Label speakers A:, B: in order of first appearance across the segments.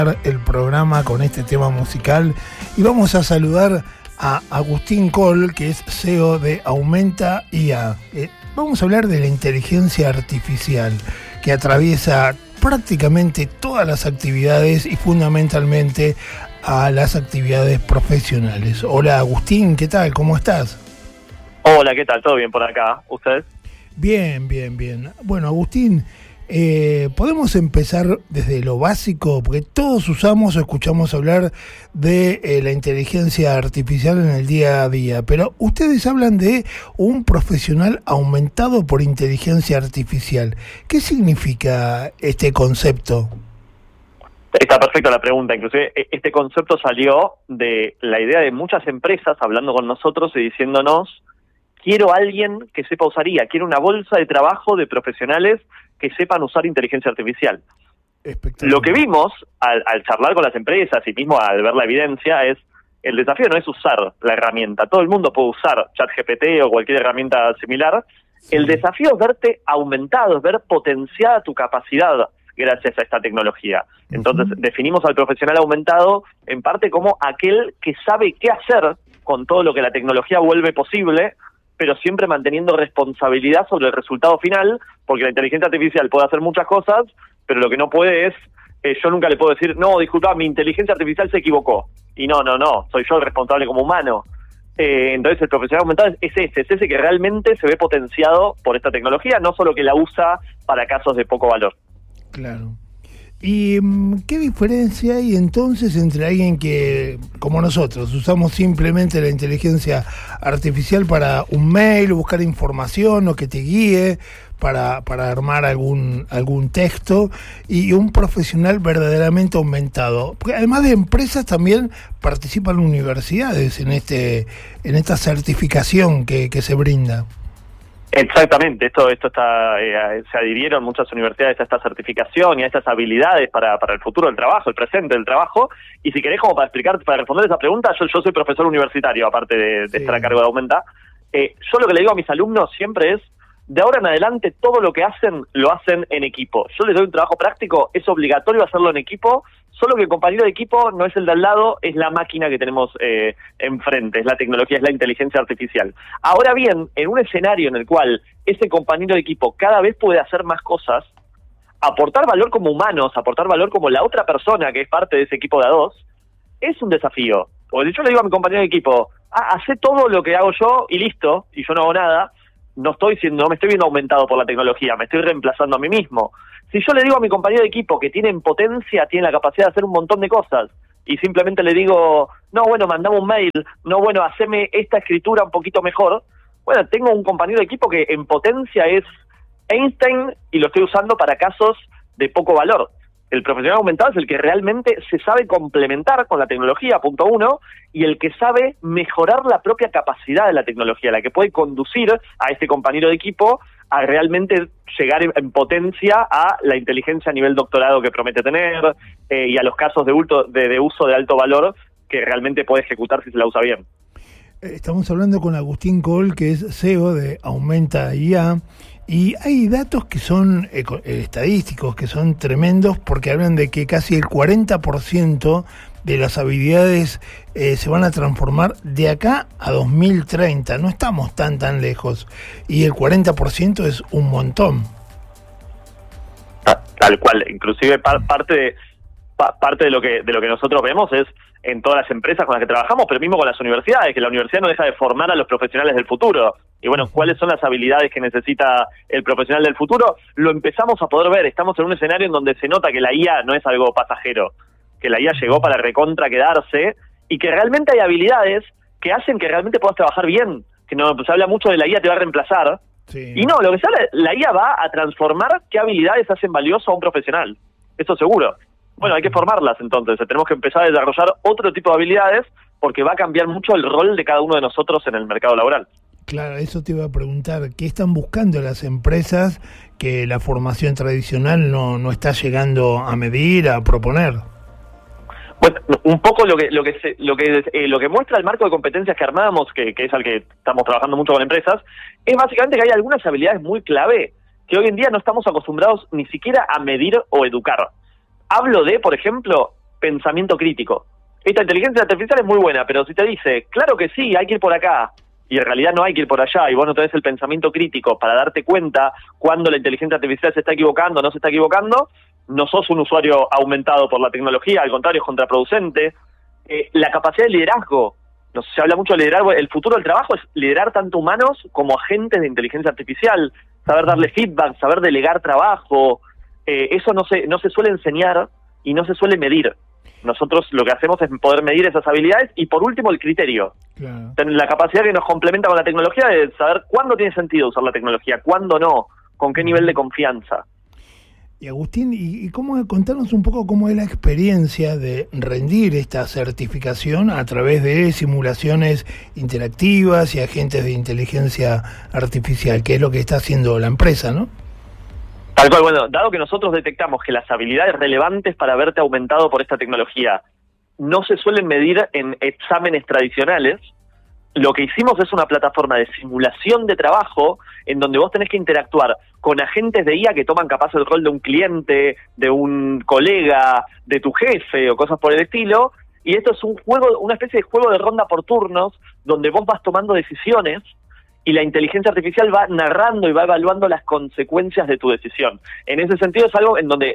A: el programa con este tema musical y vamos a saludar a Agustín Coll, que es CEO de Aumenta IA. Vamos a hablar de la inteligencia artificial que atraviesa prácticamente todas las actividades y fundamentalmente a las actividades profesionales. Hola Agustín, ¿qué tal? ¿Cómo estás?
B: Hola, ¿qué tal? ¿Todo bien por acá? ¿Usted?
A: Bien. Bueno, Agustín, podemos empezar desde lo básico, porque todos usamos o escuchamos hablar de la inteligencia artificial en el día a día, pero ustedes hablan de un profesional aumentado por inteligencia artificial. ¿Qué significa este concepto?
B: Está perfecta la pregunta. Inclusive este concepto salió de la idea de muchas empresas hablando con nosotros y diciéndonos: quiero alguien que sepa usar IA, quiero una bolsa de trabajo de profesionales que sepan usar inteligencia artificial. Lo que vimos al charlar con las empresas y mismo al ver la evidencia es: el desafío no es usar la herramienta, todo el mundo puede usar ChatGPT o cualquier herramienta similar. Sí. El desafío es verte aumentado, es ver potenciada tu capacidad gracias a esta tecnología. Entonces, definimos al profesional aumentado en parte como aquel que sabe qué hacer con todo lo que la tecnología vuelve posible, pero siempre manteniendo responsabilidad sobre el resultado final, porque la inteligencia artificial puede hacer muchas cosas, pero lo que no puede es, yo nunca le puedo decir, no, disculpa, mi inteligencia artificial se equivocó. Y no, soy yo el responsable como humano. Entonces el profesional aumentado es ese que realmente se ve potenciado por esta tecnología, no solo que la usa para casos de poco valor.
A: Claro. ¿Y qué diferencia hay entonces entre alguien que, como nosotros, usamos simplemente la inteligencia artificial para un mail, buscar información o que te guíe para armar algún texto, y un profesional verdaderamente aumentado? Porque además de empresas también participan universidades en esta certificación que se brinda.
B: Exactamente, esto está, se adhirieron muchas universidades a esta certificación y a estas habilidades para el futuro del trabajo, el presente del trabajo. Y si querés, como para responder esa pregunta, yo soy profesor universitario, aparte de estar a cargo de Aumenta. Yo lo que le digo a mis alumnos siempre es: de ahora en adelante todo lo que hacen, lo hacen en equipo. Yo les doy un trabajo práctico, es obligatorio hacerlo en equipo, solo que el compañero de equipo no es el de al lado, es la máquina que tenemos enfrente, es la tecnología, es la inteligencia artificial. Ahora bien, en un escenario en el cual ese compañero de equipo cada vez puede hacer más cosas, aportar valor como humanos, aportar valor como la otra persona que es parte de ese equipo de a dos, es un desafío. O yo le digo a mi compañero de equipo: hace todo lo que hago yo y listo, y yo no hago nada. No me estoy viendo aumentado por la tecnología, me estoy reemplazando a mí mismo. Si yo le digo a mi compañero de equipo que tiene potencia, tiene la capacidad de hacer un montón de cosas, y simplemente le digo, no, bueno, mandame un mail, no, bueno, haceme esta escritura un poquito mejor, bueno, tengo un compañero de equipo que en potencia es Einstein y lo estoy usando para casos de poco valor. El profesional aumentado es el que realmente se sabe complementar con la tecnología, punto uno, y el que sabe mejorar la propia capacidad de la tecnología, la que puede conducir a este compañero de equipo a realmente llegar en potencia a la inteligencia a nivel doctorado que promete tener, y a los casos de uso de alto valor que realmente puede ejecutar si se la usa bien.
A: Estamos hablando con Agustín Coll, que es CEO de Aumenta IA, y hay datos que son estadísticos, que son tremendos, porque hablan de que casi el 40% de las habilidades se van a transformar de acá a 2030. No estamos tan lejos, y el 40% es un montón.
B: Tal cual, inclusive parte de lo que nosotros vemos es en todas las empresas con las que trabajamos, pero mismo con las universidades, que la universidad no deja de formar a los profesionales del futuro. Y bueno, ¿cuáles son las habilidades que necesita el profesional del futuro? Lo empezamos a poder ver. Estamos en un escenario en donde se nota que la IA no es algo pasajero, que la IA llegó para recontra quedarse, y que realmente hay habilidades que hacen que realmente puedas trabajar bien. Que no se habla mucho de la IA te va a reemplazar. Sí. Y no, lo que se habla, la IA va a transformar qué habilidades hacen valioso a un profesional. Eso seguro. Bueno, hay que formarlas entonces, tenemos que empezar a desarrollar otro tipo de habilidades, porque va a cambiar mucho el rol de cada uno de nosotros en el mercado laboral.
A: Claro, eso te iba a preguntar, ¿qué están buscando las empresas que la formación tradicional no está llegando a medir, a proponer?
B: Bueno, un poco lo que muestra el marco de competencias que armamos, que es al que estamos trabajando mucho con empresas, es básicamente que hay algunas habilidades muy clave que hoy en día no estamos acostumbrados ni siquiera a medir o educar. Hablo de, por ejemplo, pensamiento crítico. Esta inteligencia artificial es muy buena, pero si te dice, claro que sí, hay que ir por acá, y en realidad no hay que ir por allá, y vos no tenés el pensamiento crítico para darte cuenta cuando la inteligencia artificial se está equivocando o no se está equivocando, no sos un usuario aumentado por la tecnología, al contrario, es contraproducente. La capacidad de liderazgo, se habla mucho de liderazgo, el futuro del trabajo es liderar tanto humanos como agentes de inteligencia artificial, saber darle feedback, saber delegar trabajo, eso no se suele enseñar y no se suele medir. Nosotros lo que hacemos es poder medir esas habilidades y por último el criterio. Claro. La capacidad que nos complementa con la tecnología de saber cuándo tiene sentido usar la tecnología, cuándo no, con qué nivel de confianza.
A: Y Agustín, contanos un poco cómo es la experiencia de rendir esta certificación a través de simulaciones interactivas y agentes de inteligencia artificial, que es lo que está haciendo la empresa, ¿no?
B: Tal cual, bueno, dado que nosotros detectamos que las habilidades relevantes para verte aumentado por esta tecnología no se suelen medir en exámenes tradicionales, lo que hicimos es una plataforma de simulación de trabajo en donde vos tenés que interactuar con agentes de IA que toman capaz el rol de un cliente, de un colega, de tu jefe o cosas por el estilo, y esto es un juego, una especie de juego de ronda por turnos donde vos vas tomando decisiones y la inteligencia artificial va narrando y va evaluando las consecuencias de tu decisión. En ese sentido es algo en donde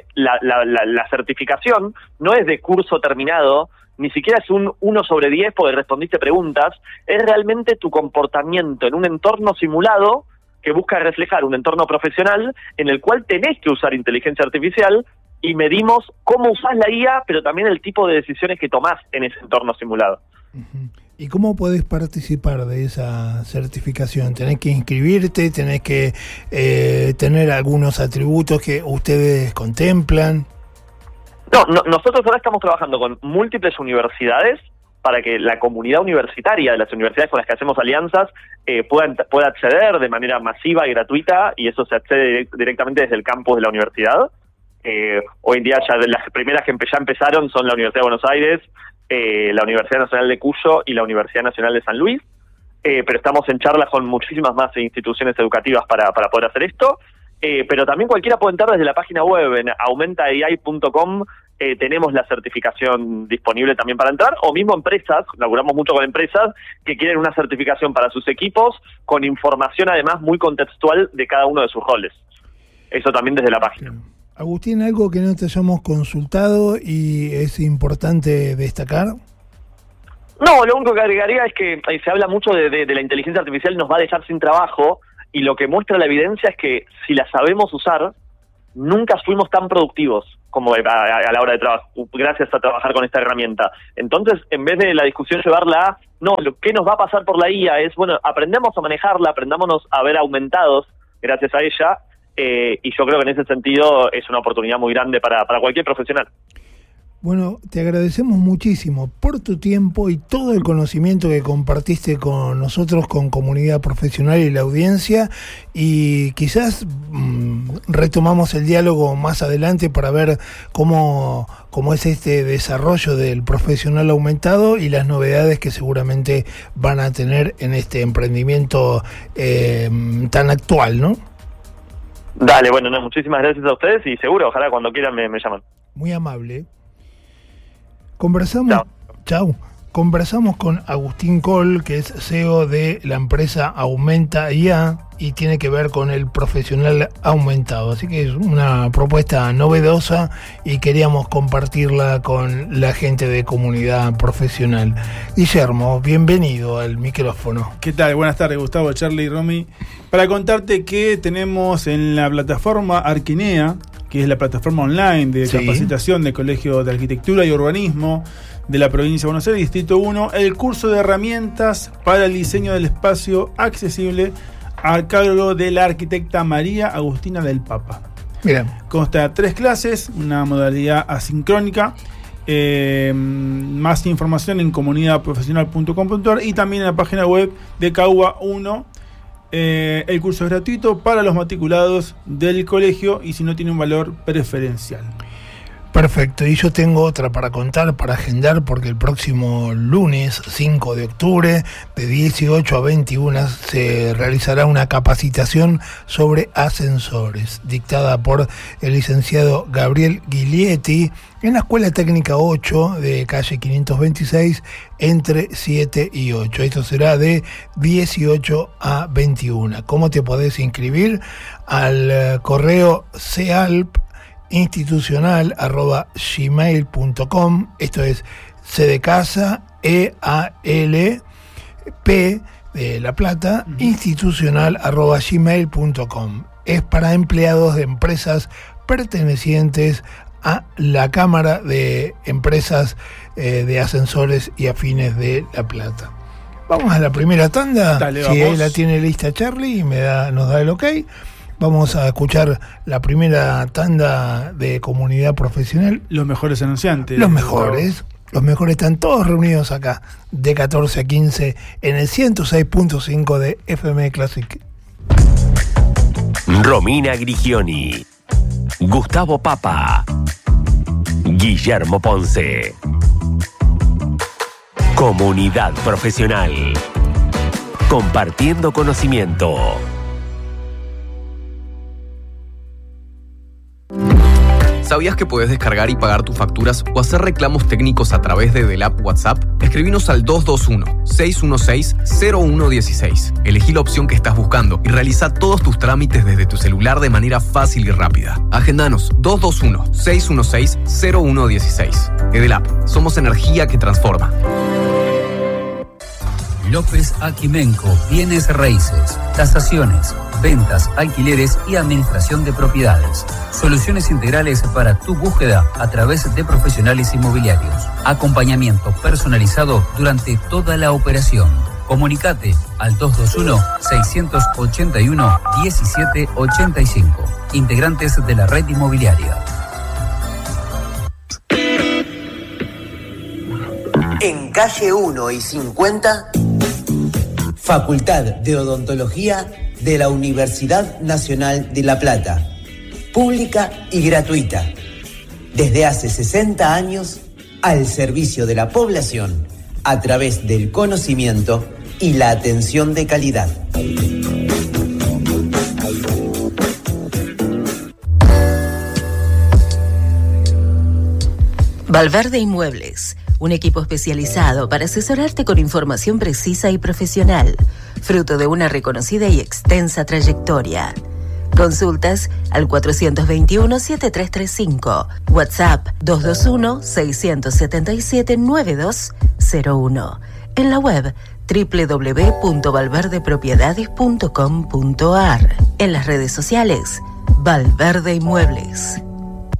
B: la certificación no es de curso terminado, ni siquiera es un 1/10 porque respondiste preguntas, es realmente tu comportamiento en un entorno simulado que busca reflejar un entorno profesional en el cual tenés que usar inteligencia artificial y medimos cómo usás la IA, pero también el tipo de decisiones que tomás en ese entorno simulado.
A: Uh-huh. ¿Y cómo podés participar de esa certificación? ¿Tenés que inscribirte? ¿Tenés que tener algunos atributos que ustedes contemplan?
B: No, nosotros ahora estamos trabajando con múltiples universidades para que la comunidad universitaria de las universidades con las que hacemos alianzas pueda acceder de manera masiva y gratuita, y eso se accede directamente desde el campus de la universidad. Hoy en día ya las primeras que ya empezaron son la Universidad de Buenos Aires, la Universidad Nacional de Cuyo y la Universidad Nacional de San Luis, pero estamos en charlas con muchísimas más instituciones educativas para poder hacer esto, pero también cualquiera puede entrar desde la página web en aumentaai.com. Tenemos la certificación disponible también para entrar, o mismo empresas, laburamos mucho con empresas que quieren una certificación para sus equipos con información además muy contextual de cada uno de sus roles. Eso también desde la página.
A: Agustín, algo que no te hayamos consultado y es importante destacar.
B: No, lo único que agregaría es que se habla mucho de la inteligencia artificial nos va a dejar sin trabajo, y lo que muestra la evidencia es que si la sabemos usar, nunca fuimos tan productivos como a la hora de trabajar, gracias a trabajar con esta herramienta. Entonces, en vez de la discusión llevarla a, no, lo que nos va a pasar por la IA es, bueno, aprendamos a manejarla, aprendámonos a ver aumentados gracias a ella, y yo creo que en ese sentido es una oportunidad muy grande para cualquier profesional.
A: Bueno, te agradecemos muchísimo por tu tiempo y todo el conocimiento que compartiste con nosotros, con comunidad profesional y la audiencia, y quizás retomamos el diálogo más adelante para ver cómo es este desarrollo del profesional aumentado y las novedades que seguramente van a tener en este emprendimiento tan actual, ¿no?
B: Dale, bueno, muchísimas gracias a ustedes y seguro, ojalá cuando quieran me llaman.
A: Muy amable. Conversamos con Agustín Coll, que es CEO de la empresa Aumenta IA y tiene que ver con el profesional aumentado. Así que es una propuesta novedosa y queríamos compartirla con la gente de comunidad profesional. Guillermo, bienvenido al micrófono.
C: ¿Qué tal? Buenas tardes, Gustavo, Charlie y Romy. Para contarte que tenemos en la plataforma Arquinea, que es la plataforma online de capacitación del Colegio de Arquitectura y Urbanismo de la provincia de Buenos Aires, Distrito 1, el curso de herramientas para el diseño del espacio accesible a cargo de la arquitecta María Agustina del Papa.
A: Mira.
C: Consta de 3 clases, una modalidad asincrónica, más información en comunidadprofesional.com.ar y también en la página web de CAUA 1. El curso es gratuito para los matriculados del colegio y si no tiene un valor preferencial.
A: Perfecto, y yo tengo otra para contar, para agendar, porque el próximo lunes 5 de octubre de 18 a 21 se realizará una capacitación sobre ascensores, dictada por el licenciado Gabriel Giglietti en la Escuela Técnica 8 de calle 526 entre 7 y 8. Esto será de 18 a 21. ¿Cómo te podés inscribir? Al correo cealp@gmail.com. Esto es C de casa, EALP de La Plata, institucional@gmail.com. Es para empleados de empresas pertenecientes a la Cámara de Empresas de Ascensores y Afines de La Plata. Vamos a la primera tanda.
C: Dale,
A: si él la tiene lista Charlie y nos da el ok. Vamos a escuchar la primera tanda de Comunidad Profesional.
C: Los mejores anunciantes.
A: Los mejores están todos reunidos acá, de 14 a 15, en el 106.5 de FM Classic.
D: Romina Grigioni, Gustavo Papa, Guillermo Ponce. Comunidad Profesional. Compartiendo conocimiento.
E: ¿Sabías que puedes descargar y pagar tus facturas o hacer reclamos técnicos a través de Del App WhatsApp? Escribinos al 221-616-0116. Elegí la opción que estás buscando y realiza todos tus trámites desde tu celular de manera fácil y rápida. Agendanos 221-616-0116. Del App, somos energía que transforma.
F: López Aquimenco, bienes raíces, tasaciones, ventas, alquileres y administración de propiedades. Soluciones integrales para tu búsqueda a través de profesionales inmobiliarios. Acompañamiento personalizado durante toda la operación. Comunicate al 221-681-1785. Integrantes de la red inmobiliaria.
G: En calle 1 y 50, Facultad de Odontología de la Universidad Nacional de La Plata. Pública y gratuita. Desde hace 60 años, al servicio de la población, a través del conocimiento y la atención de calidad.
H: Valverde Inmuebles, un equipo especializado para asesorarte con información precisa y profesional, fruto de una reconocida y extensa trayectoria. Consultas al 421-7335, WhatsApp 221-677-9201, en la web www.valverdepropiedades.com.ar, en las redes sociales Valverde Inmuebles.